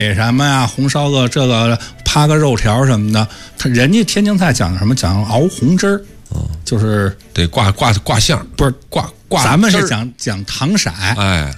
什么呀，红烧个这个趴个肉条什么的，人家天津菜讲什么？讲熬红汁儿，就是得挂相， 不是挂， 咱们是讲糖色， 哎，